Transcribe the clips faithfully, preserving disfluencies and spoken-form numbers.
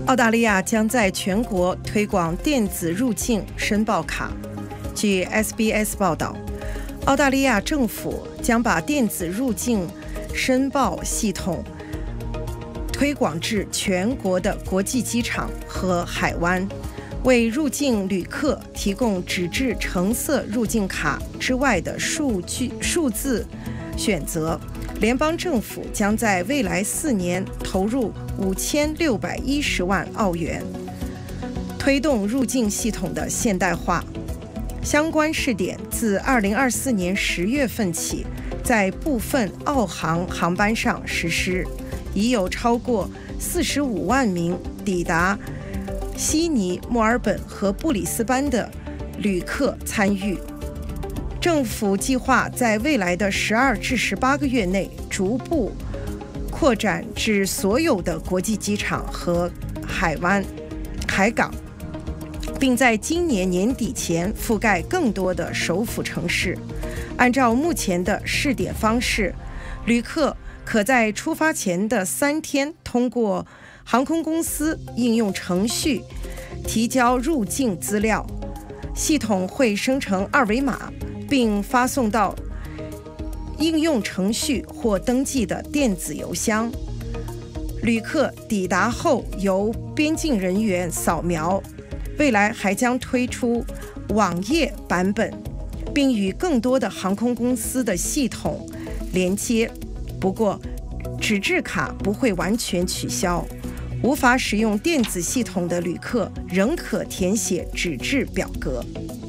澳大利亚将在全国推广电子入境申报卡。据 S B S 报道，澳大利亚政府将把电子入境申报系统推广至全国的国际机场和海湾，为入境旅客提供纸质橙色入境卡之外的数据数字选择。联邦政府将在未来四年投入五千六百一十万澳元，推动入境系统的现代化。相关试点自二零二四年十月份起，在部分澳航航班上实施，已有超过四十五万名抵达悉尼、墨尔本和布里斯班的旅客参与。政府计划在未来的十二至十八个月内逐步扩展至所有的国际机场和海湾、海港，并在今年年底前覆盖更多的首府城市。按照目前的试点方式，旅客可在出发前的三天通过航空公司应用程序提交入境资料，系统会生成二维码，并发送到应用程序或登记的电子邮箱。旅客抵达后由边境人员扫描。未来还将推出网页版本，并与更多的航空公司的系统连接。不过，纸质卡不会完全取消，无法使用电子系统的旅客仍可填写纸质表格。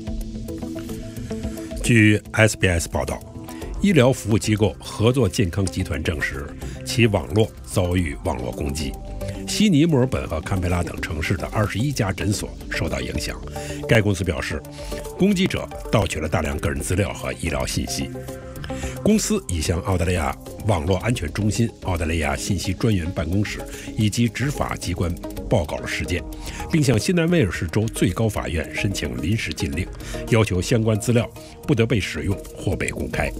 据 S B S 报道，医疗服务机构合作健康集团证实，其网络遭遇网络攻击。悉尼、墨尔本和堪培拉等城市的二十一家诊所受到影响。该公司表示，攻击者盗取了大量个人资料和医疗信息。公司已向澳大利亚网络安全中心、澳大利亚信息专员办公室以及执法机关报告了事件，并向新南威尔士州最高法院申请临时禁令，要求相关资料不得被使用或被公开。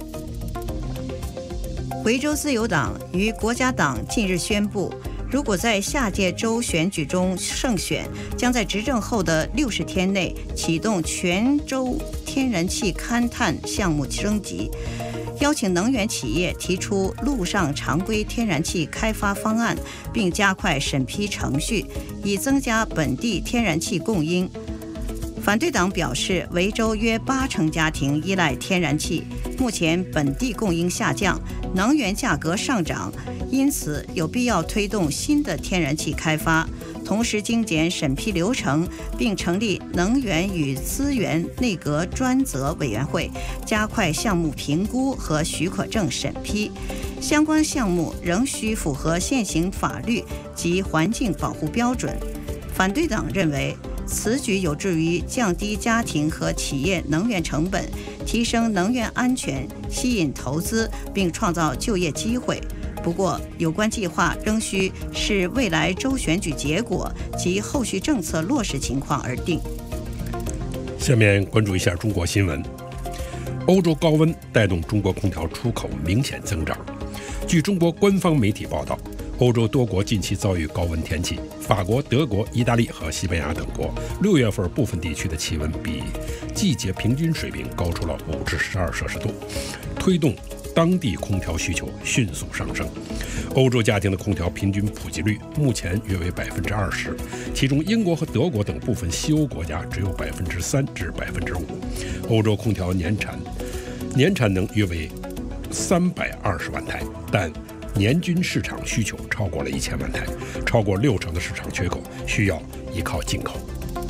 维州自由党与国家党近日宣布，如果在下届州选举中胜选，将在执政后的六十天内启动全州天然气勘探项目升级，邀请能源企业提出陆上常规天然气开发方案，并加快审批程序，以增加本地天然气供应。反对党表示，维州约八成家庭依赖天然气，目前本地供应下降，能源价格上涨，因此有必要推动新的天然气开发，同时精简审批流程，并成立能源与资源内阁专责委员会，加快项目评估和许可证审批。相关项目仍需符合现行法律及环境保护标准。反对党认为，此举有助于降低家庭和企业能源成本，提升能源安全，吸引投资，并创造就业机会。不过，有关计划仍需视未来州选举结果及后续政策落实情况而定。 下面关注一下中国新闻。欧洲高温带动中国空调出口明显增长。据中国官方媒体报道，欧洲多国近期遭遇高温天气，法国、德国、意大利和西班牙等国六月份部分地区的气温比季节平均水平高出了五至十二摄氏度，推动当地空调需求迅速上升。欧洲家庭的空调平均普及率目前约为百分之二十，其中英国和德国等部分西欧国家只有百分之三至百分之五。欧洲空调年产年产能约为三百二十万台，但年均市场需求超过了一千万台，超过六成的市场缺口需要依靠进口。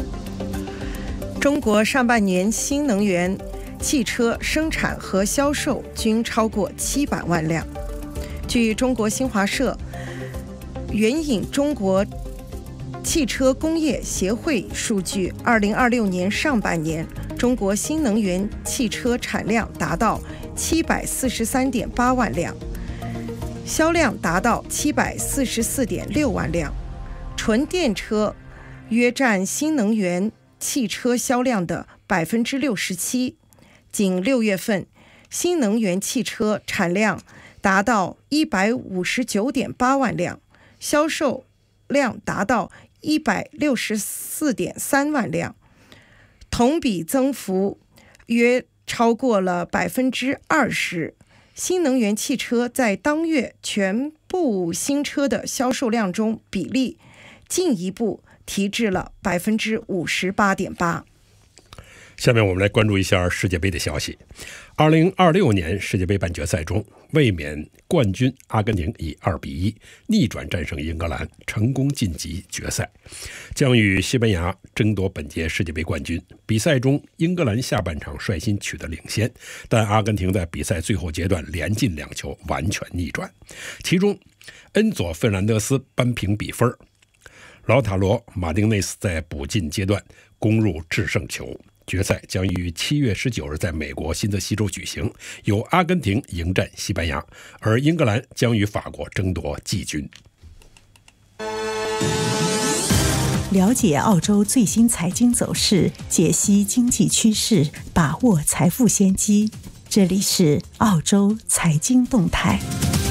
中国上半年新能源汽车生产和销售均超过七百万辆。据中国新华社援引中国汽车工业协会数据，二零二六年上半年，中国新能源汽车产量达到七百四十三点八万辆，销量达到七百四十四点六万辆，纯电车约占新能源汽车销量的百分之六十七。仅六月份，新能源汽车产量达到一百五十九点八万辆，销售量达到一百六十四点三万辆，同比增幅约超过了百分之二十。新能源汽车在当月全部新车的销售量中比例进一步提至了百分之五十八点八。 下面我们来关注一下世界杯的消息。二零二六年世界杯半决赛中，卫冕冠军阿根廷以二比一逆转战胜英格兰，成功晋级决赛，将与西班牙争夺本届世界杯冠军。比赛中，英格兰下半场率先取得领先，但阿根廷在比赛最后阶段连进两球，完全逆转。其中，恩佐·费兰德斯扳平比分，劳塔罗·马丁内斯在补进阶段攻入制胜球。决赛将于七月十九日在美国新泽西州举行，由阿根廷迎战西班牙，而英格兰将与法国争夺季军。 了解澳洲最新财经走势，解析经济趋势，把握财富先机。这里是澳洲财经动态。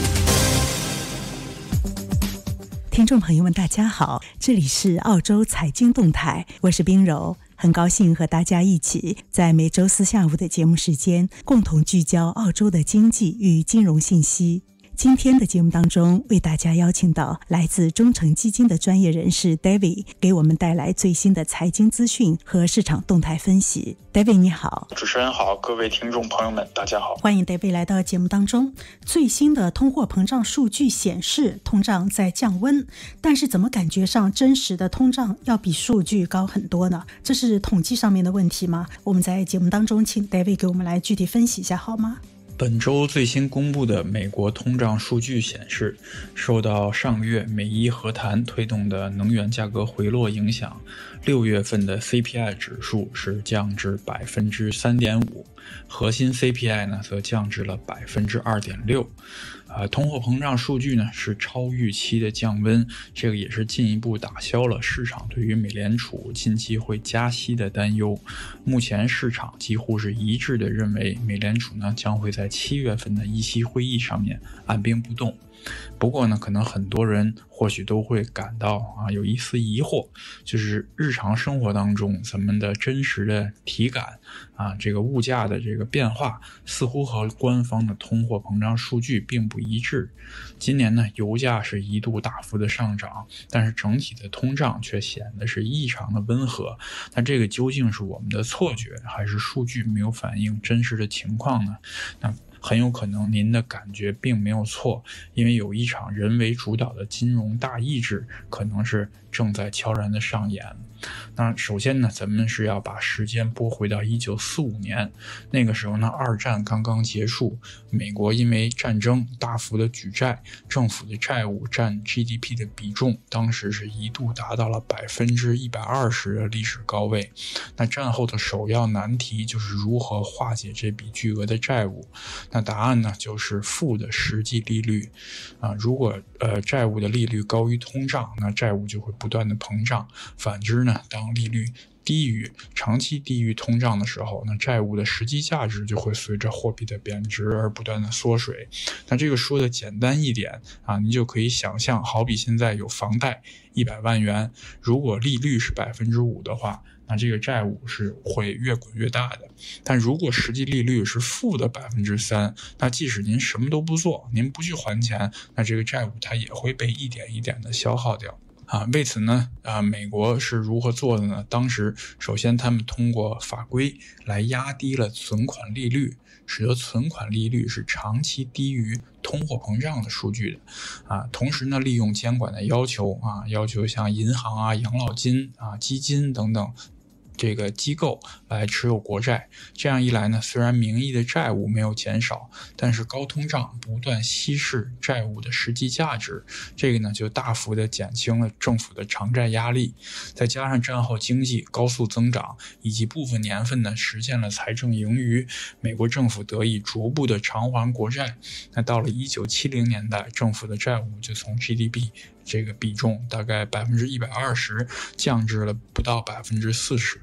听众朋友们，大家好，这里是澳洲财经动态，我是冰柔。很高兴和大家一起在每周四下午的节目时间，共同聚焦澳洲的经济与金融信息。今天的节目当中，为大家邀请到来自中诚基金的专业人士 David， 给我们带来最新的财经资讯和市场动态分析。David 你好。 主持人好，各位听众朋友们大家好， 欢迎 David 来到节目当中。最新的通货膨胀数据显示，通胀在降温，但是怎么感觉上真实的通胀要比数据高很多呢？这是统计上面的问题吗？我们在节目当中请 David 给我们来具体分析一下好吗？ 本周最新公布的美国通胀数据显示，受到上个月美伊和谈推动的能源价格回落影响，六月份的 C P I 指数是降至百分之三点五，核心 C P I 呢则降至了百分之二点六。呃，通货膨胀数据呢是超预期的降温，这个也是进一步打消了市场对于美联储近期会加息的担忧。目前市场几乎是一致的认为，美联储呢将会在七月份的议息会议上面按兵不动。不过呢，可能很多人或许都会感到啊有一丝疑惑，就是日常生活当中咱们的真实的体感啊，这个物价的这个变化似乎和官方的通货膨胀数据并不一致。今年呢，油价是一度大幅的上涨，但是整体的通胀却显得是异常的温和。那这个究竟是我们的错觉，还是数据没有反映真实的情况呢？那很有可能您的感觉并没有错，因为有一场人为主导的金融大意志可能是正在悄然的上演。那首先呢，咱们是要把时间拨回到一九四五年，那个时候呢，二战刚刚结束，美国因为战争大幅的举债，政府的债务占 G D P 的比重，当时是一度达到了百分之一百二十的历史高位。那战后的首要难题就是如何化解这笔巨额的债务。那答案呢，就是负的实际利率啊。如果呃债务的利率高于通胀，那债务就会不断的膨胀。反之呢，当利率低于长期低于通胀的时候，那债务的实际价值就会随着货币的贬值而不断的缩水。那这个说的简单一点啊，你就可以想象，好比现在有房贷一百万元，如果利率是百分之五的话，那这个债务是会越滚越大的。但如果实际利率是负的百分之三，那即使您什么都不做，您不去还钱，那这个债务它也会被一点一点的消耗掉。啊，为此呢，啊，美国是如何做的呢？当时，首先他们通过法规来压低了存款利率，使得存款利率是长期低于通货膨胀的数据的。啊，同时呢，利用监管的要求啊，要求像银行啊、养老金啊、基金等等这个机构来持有国债。这样一来呢，虽然名义的债务没有减少，但是高通胀不断稀释债务的实际价值，这个呢就大幅的减轻了政府的偿债压力。再加上战后经济高速增长，以及部分年份呢实现了财政盈余，美国政府得以逐步的偿还国债。那到了一九七零年代，政府的债务就从 G D P 这个比重大概百分之一百二十降至了不到百分之四十。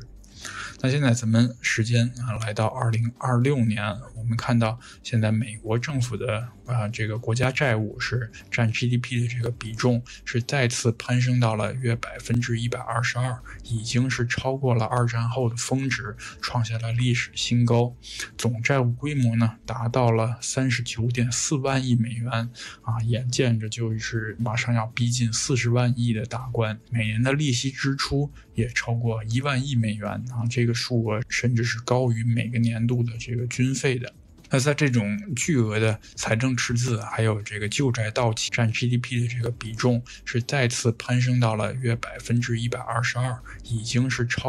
那现在咱们时间啊来到二零二六年，我们看到现在美国政府的啊这个国家债务是占 G D P 的这个比重是再次攀升到了约百分之一百二十二，已经是超过了二战后的峰值，创下了历史新高。总债务规模呢达到了三十九点四万亿美元啊，眼见着就是马上要逼近四十万亿的大关，每年的利息支出也超过一万亿美元啊，这个数额甚至是高于每个年度的这个军费的。那在这种巨额的财政赤字还有这个旧债到期占 G D P 的这个比重是再次攀升到了约百分之一百二十二，已经是超